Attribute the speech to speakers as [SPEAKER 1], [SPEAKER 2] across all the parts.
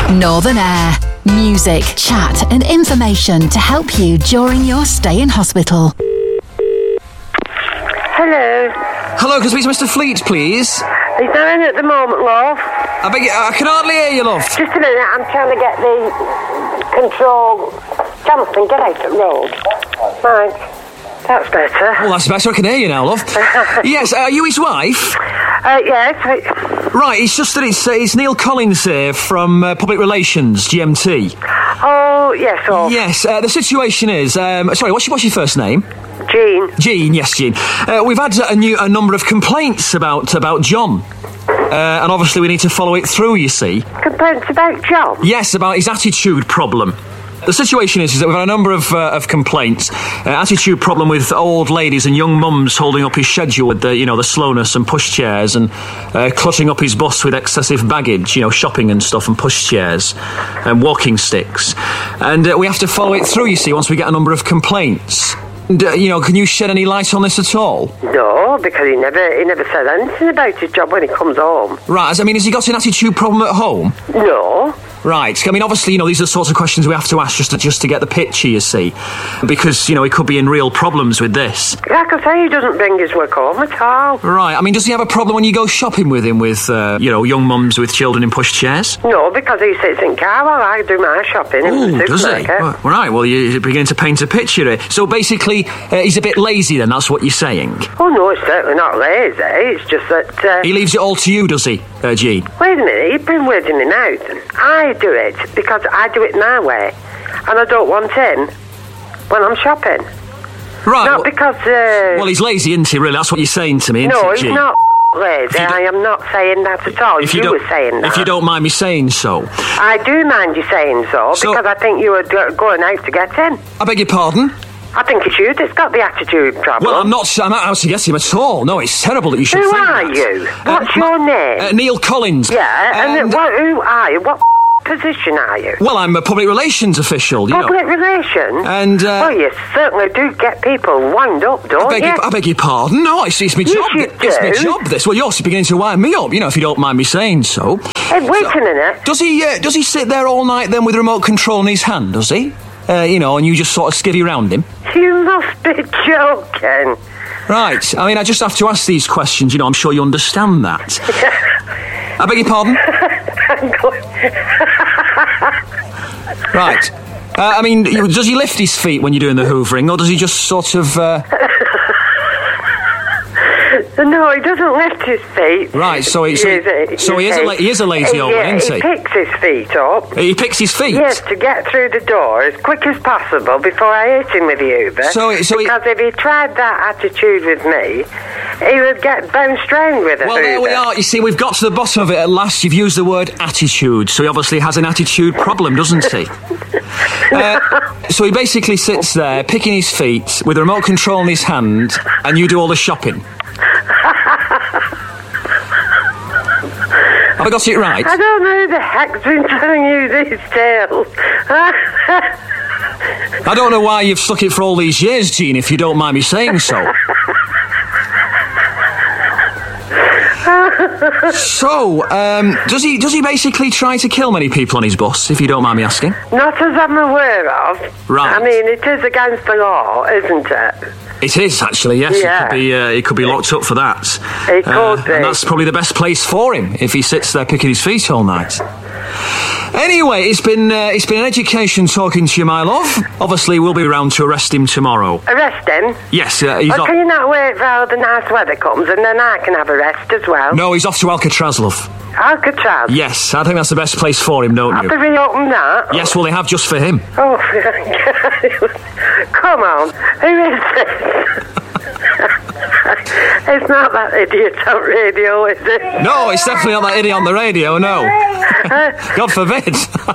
[SPEAKER 1] Northern Air. Music, chat and information to help you during your stay in hospital.
[SPEAKER 2] Hello.
[SPEAKER 3] Hello, can I speak to Mr. Fleet, please?
[SPEAKER 2] He's not in at the moment, love.
[SPEAKER 3] I beg you, I can hardly hear you, love.
[SPEAKER 2] Just a minute, I'm trying to get the control. Jonathan, get out of the road. Right. That's better.
[SPEAKER 3] Well, that's better. I can hear you now, love. Yes, are you his wife?
[SPEAKER 2] Yes.
[SPEAKER 3] Right, it's just that it's Neil Collins here from Public Relations, GMT.
[SPEAKER 2] Oh, yes, love.
[SPEAKER 3] Yes, the situation is... sorry, what's your first name?
[SPEAKER 2] Jean.
[SPEAKER 3] Jean, yes, Jean. We've had a number of complaints about John. And obviously we need to follow it through, you see.
[SPEAKER 2] Complaints about John?
[SPEAKER 3] Yes, about his attitude problem. The situation is that we've had a number of complaints. Attitude problem with old ladies and young mums holding up his schedule with the slowness and pushchairs, and cluttering up his bus with excessive baggage, shopping and stuff, and pushchairs and walking sticks. And we have to follow it through, you see, once we get a number of complaints. And, can you shed any light on this at all?
[SPEAKER 2] No, because he never said anything about his job when he comes home.
[SPEAKER 3] Right, has he got an attitude problem at home?
[SPEAKER 2] No.
[SPEAKER 3] Right, obviously, these are the sorts of questions we have to ask just to get the picture, you see. Because, he could be in real problems with this.
[SPEAKER 2] Like I say, he doesn't bring his work home at all.
[SPEAKER 3] Right, does he have a problem when you go shopping with him with, young mums with children in pushchairs?
[SPEAKER 2] No, because he sits in car while I do my shopping in the supermarket.
[SPEAKER 3] Does he? Right, well, you're beginning to paint a picture here. So basically, he's a bit lazy then, that's what you're saying?
[SPEAKER 2] Oh, no, it's certainly not lazy. It's just that...
[SPEAKER 3] He leaves it all to you, does he, Jean?
[SPEAKER 2] Wait a minute, you've been wording him out. I do it because I do it my way, and I don't want in when I'm shopping.
[SPEAKER 3] Right.
[SPEAKER 2] Not because...
[SPEAKER 3] well, he's lazy, isn't he, really? That's what you're saying to me, isn't
[SPEAKER 2] no,
[SPEAKER 3] it, Jean?
[SPEAKER 2] he's not lazy. I am not saying that at all.
[SPEAKER 3] If
[SPEAKER 2] you were saying that.
[SPEAKER 3] If you don't mind me saying so.
[SPEAKER 2] I do mind you saying so, because I think you were going out to get in.
[SPEAKER 3] I beg your pardon?
[SPEAKER 2] I think it's you that's got the attitude problem.
[SPEAKER 3] Well, I'm not out to get him at all. No, it's terrible that you should
[SPEAKER 2] Who
[SPEAKER 3] think
[SPEAKER 2] are
[SPEAKER 3] that.
[SPEAKER 2] you? What's your name?
[SPEAKER 3] Neil Collins.
[SPEAKER 2] Yeah, and who are you? What position are you?
[SPEAKER 3] Well, I'm a public relations official,
[SPEAKER 2] Public relations?
[SPEAKER 3] And,
[SPEAKER 2] well, you certainly do get people wound up, don't you?
[SPEAKER 3] I beg your pardon. No, it's my job. It's my job, this. Well, you're beginning to wind me up, if you don't mind me saying so.
[SPEAKER 2] Hey, wait a minute.
[SPEAKER 3] Does he sit there all night then with the remote control in his hand, does he? And you just sort of skivvy round him?
[SPEAKER 2] You must be joking.
[SPEAKER 3] Right. I just have to ask these questions, I'm sure you understand that. I beg your pardon? Right. Does he lift his feet when you're doing the hoovering, or does he just sort of...
[SPEAKER 2] No, he doesn't lift his feet.
[SPEAKER 3] Right, so he is a lazy old man, isn't he?
[SPEAKER 2] He picks his feet up.
[SPEAKER 3] He picks his feet?
[SPEAKER 2] Yes, to get through the door as quick as possible before I hit him with the Uber. Because if he tried that attitude with me, he would get bounced round with it.
[SPEAKER 3] Well, there we are. You see, we've got to the bottom of it at last. You've used the word attitude, so he obviously has an attitude problem, doesn't he? So he basically sits there, picking his feet, with a remote control in his hand, and you do all the shopping. Have I got it right?
[SPEAKER 2] I don't know who the heck's been telling you these tales.
[SPEAKER 3] I don't know why you've stuck it for all these years, Jean, if you don't mind me saying so. So, does he basically try to kill many people on his bus, if you don't mind me asking?
[SPEAKER 2] Not as I'm aware of.
[SPEAKER 3] Right.
[SPEAKER 2] It is against the law, isn't it?
[SPEAKER 3] It is, actually, yes.
[SPEAKER 2] Yeah.
[SPEAKER 3] He could be locked up for that.
[SPEAKER 2] It could be.
[SPEAKER 3] And that's probably the best place for him, if he sits there picking his feet all night. Anyway, it's been an education talking to you, my love. Obviously, we'll be around to arrest him tomorrow.
[SPEAKER 2] Arrest him?
[SPEAKER 3] Yes,
[SPEAKER 2] Can you not wait for all the nice weather comes and then I can have a rest as well?
[SPEAKER 3] No, he's off to Alcatraz, love.
[SPEAKER 2] Alcatraz?
[SPEAKER 3] Yes, I think that's the best place for him, don't you?
[SPEAKER 2] Have they reopened that?
[SPEAKER 3] Yes, well, they have just for him.
[SPEAKER 2] Oh, come on. Who is this? It's not that idiot on radio, is it?
[SPEAKER 3] No, it's definitely not that idiot on the radio, no. God forbid.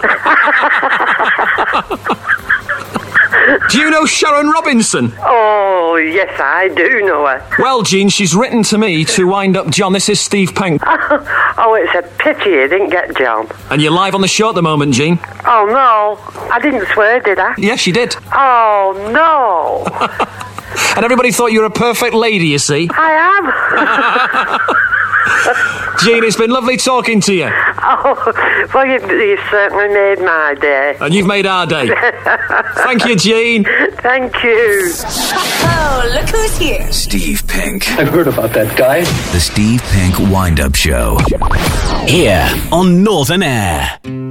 [SPEAKER 3] Do you know Sharon Robinson?
[SPEAKER 2] Oh, yes, I do know her.
[SPEAKER 3] Well, Jean, she's written to me to wind up John. This is Steve Pank.
[SPEAKER 2] Oh, it's a pity you didn't get John.
[SPEAKER 3] And you're live on the show at the moment, Jean.
[SPEAKER 2] Oh, no. I didn't swear, did I?
[SPEAKER 3] Yes, you did.
[SPEAKER 2] Oh, no.
[SPEAKER 3] And everybody thought you were a perfect lady, you see.
[SPEAKER 2] I am.
[SPEAKER 3] Jean, it's been lovely talking to you.
[SPEAKER 2] Oh, well, you certainly made my day.
[SPEAKER 3] And you've made our day. Thank you, Jean.
[SPEAKER 2] Thank you.
[SPEAKER 4] Oh, look who's here.
[SPEAKER 5] Steve Pink.
[SPEAKER 6] I've heard about that guy.
[SPEAKER 5] The Steve Pink Wind-Up Show. Here on Northern Air.